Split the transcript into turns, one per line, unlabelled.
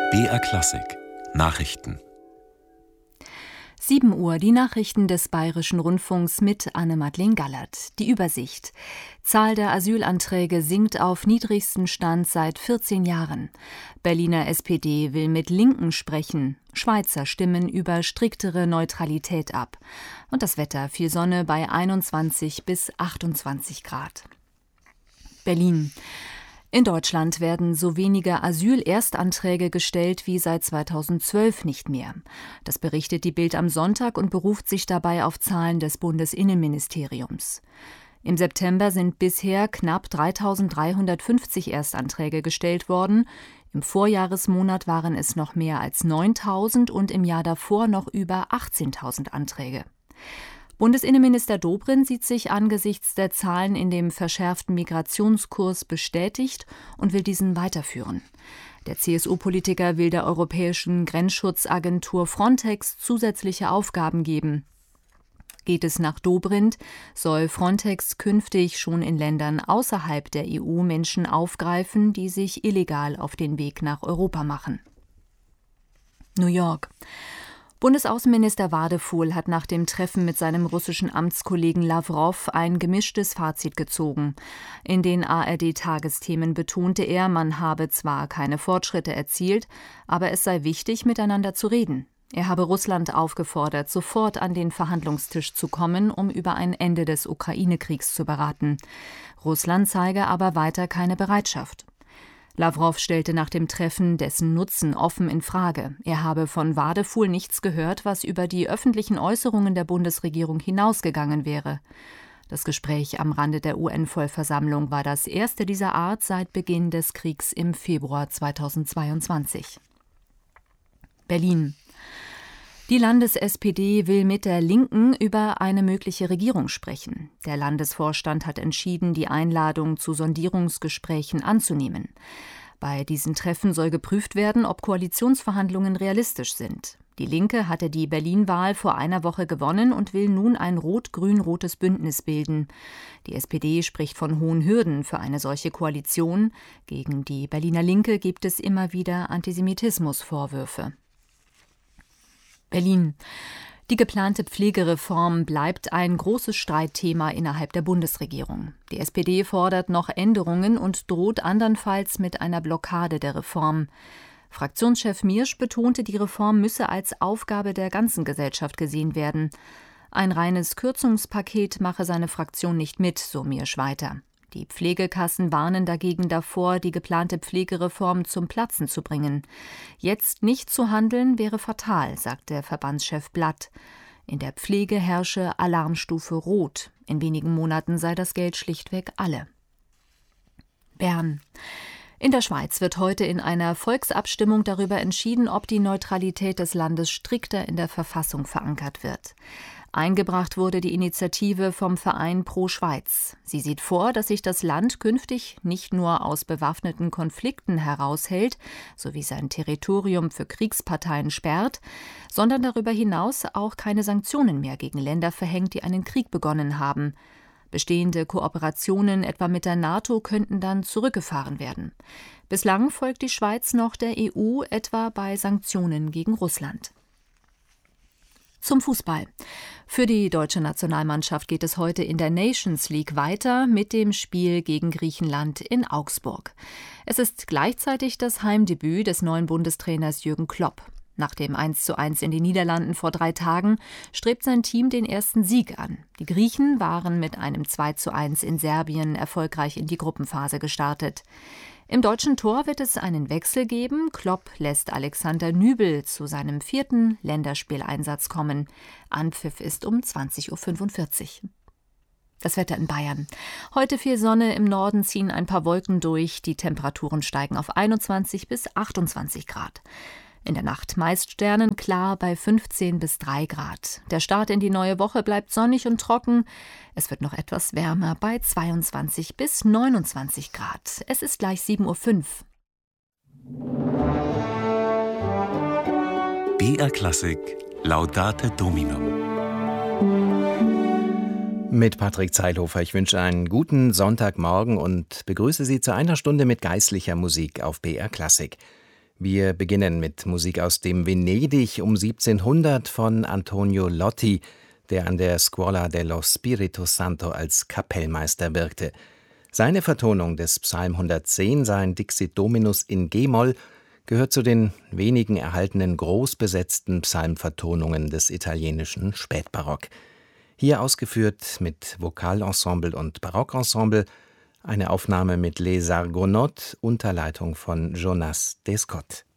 BR Klassik Nachrichten.
7 Uhr, die Nachrichten des Bayerischen Rundfunks mit Anne-Madeleine Gallert. Die Übersicht. Zahl der Asylanträge sinkt auf niedrigsten Stand seit 14 Jahren. Berliner SPD will mit Linken sprechen. Schweizer stimmen über striktere Neutralität ab. Und das Wetter: viel Sonne bei 21 bis 28 Grad. Berlin. In Deutschland werden so wenige Asylerstanträge gestellt wie seit 2012 nicht mehr. Das berichtet die Bild am Sonntag und beruft sich dabei auf Zahlen des Bundesinnenministeriums. Im September sind bisher knapp 3.350 Erstanträge gestellt worden. Im Vorjahresmonat waren es noch mehr als 9.000 und im Jahr davor noch über 18.000 Anträge. Bundesinnenminister Dobrindt sieht sich angesichts der Zahlen in dem verschärften Migrationskurs bestätigt und will diesen weiterführen. Der CSU-Politiker will der Europäischen Grenzschutzagentur Frontex zusätzliche Aufgaben geben. Geht es nach Dobrindt, soll Frontex künftig schon in Ländern außerhalb der EU Menschen aufgreifen, die sich illegal auf den Weg nach Europa machen. New York. Bundesaußenminister Wadefuhl hat nach dem Treffen mit seinem russischen Amtskollegen Lawrow ein gemischtes Fazit gezogen. In den ARD-Tagesthemen betonte er, man habe zwar keine Fortschritte erzielt, aber es sei wichtig, miteinander zu reden. Er habe Russland aufgefordert, sofort an den Verhandlungstisch zu kommen, um über ein Ende des Ukraine-Kriegs zu beraten. Russland zeige aber weiter keine Bereitschaft. Lawrow stellte nach dem Treffen dessen Nutzen offen in Frage. Er habe von Wadefuhl nichts gehört, was über die öffentlichen Äußerungen der Bundesregierung hinausgegangen wäre. Das Gespräch am Rande der UN-Vollversammlung war das erste dieser Art seit Beginn des Kriegs im Februar 2022. Berlin. Die Landes-SPD will mit der Linken über eine mögliche Regierung sprechen. Der Landesvorstand hat entschieden, die Einladung zu Sondierungsgesprächen anzunehmen. Bei diesen Treffen soll geprüft werden, ob Koalitionsverhandlungen realistisch sind. Die Linke hatte die Berlin-Wahl vor einer Woche gewonnen und will nun ein rot-grün-rotes Bündnis bilden. Die SPD spricht von hohen Hürden für eine solche Koalition. Gegen die Berliner Linke gibt es immer wieder Antisemitismusvorwürfe. Berlin. Die geplante Pflegereform bleibt ein großes Streitthema innerhalb der Bundesregierung. Die SPD fordert noch Änderungen und droht andernfalls mit einer Blockade der Reform. Fraktionschef Miersch betonte, die Reform müsse als Aufgabe der ganzen Gesellschaft gesehen werden. Ein reines Kürzungspaket mache seine Fraktion nicht mit, so Miersch weiter. Die Pflegekassen warnen dagegen davor, die geplante Pflegereform zum Platzen zu bringen. Jetzt nicht zu handeln wäre fatal, sagt der Verbandschef Blatt. In der Pflege herrsche Alarmstufe Rot. In wenigen Monaten sei das Geld schlichtweg alle. Bern. In der Schweiz wird heute in einer Volksabstimmung darüber entschieden, ob die Neutralität des Landes strikter in der Verfassung verankert wird. Eingebracht wurde die Initiative vom Verein Pro Schweiz. Sie sieht vor, dass sich das Land künftig nicht nur aus bewaffneten Konflikten heraushält, sowie sein Territorium für Kriegsparteien sperrt, sondern darüber hinaus auch keine Sanktionen mehr gegen Länder verhängt, die einen Krieg begonnen haben. Bestehende Kooperationen, etwa mit der NATO, könnten dann zurückgefahren werden. Bislang folgt die Schweiz noch der EU, etwa bei Sanktionen gegen Russland. Zum Fußball. Für die deutsche Nationalmannschaft geht es heute in der Nations League weiter mit dem Spiel gegen Griechenland in Augsburg. Es ist gleichzeitig das Heimdebüt des neuen Bundestrainers Jürgen Klopp. Nach dem 1:1 in den Niederlanden vor 3 Tagen strebt sein Team den ersten Sieg an. Die Griechen waren mit einem 2:1 in Serbien erfolgreich in die Gruppenphase gestartet. Im deutschen Tor wird es einen Wechsel geben. Klopp lässt Alexander Nübel zu seinem 4. Länderspieleinsatz kommen. Anpfiff ist um 20:45 Uhr. Das Wetter in Bayern. Heute viel Sonne, im Norden ziehen ein paar Wolken durch. Die Temperaturen steigen auf 21 bis 28 Grad. In der Nacht meist sternenklar bei 15 bis 3 Grad. Der Start in die neue Woche bleibt sonnig und trocken. Es wird noch etwas wärmer bei 22 bis 29 Grad. Es ist gleich 7:05 Uhr.
BR Klassik Laudate Domino.
Mit Patrick Zeilhofer. Ich wünsche einen guten Sonntagmorgen und begrüße Sie zu einer Stunde mit geistlicher Musik auf BR Klassik. Wir beginnen mit Musik aus dem Venedig um 1700 von Antonio Lotti, der an der Scuola dello Spirito Santo als Kapellmeister wirkte. Seine Vertonung des Psalm 110, sein Dixit Dominus in G-Moll, gehört zu den wenigen erhaltenen großbesetzten Psalmvertonungen des italienischen Spätbarock. Hier ausgeführt mit Vokalensemble und Barockensemble, eine Aufnahme mit Les Argonautes unter Leitung von Jonas Descott.